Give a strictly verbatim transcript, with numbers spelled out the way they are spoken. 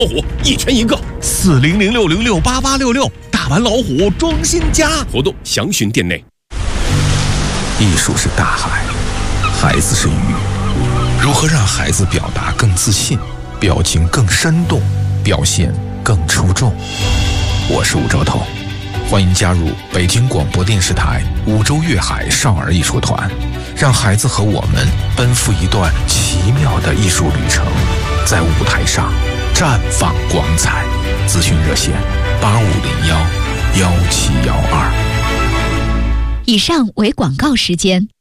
老虎一拳一个，四零零六零六八八六六，大玩老虎装新家，活动详询店内。 艺术是大海，孩子是鱼，如何让孩子表达更自信，表情更生动，表现更出众？我是吴周彤，欢迎加入北京广播电视台五洲粤海少儿艺术团，让孩子和我们奔赴一段奇妙的艺术旅程，在舞台上绽放光彩。咨询热线八五零幺幺七幺二。 以上为广告时间。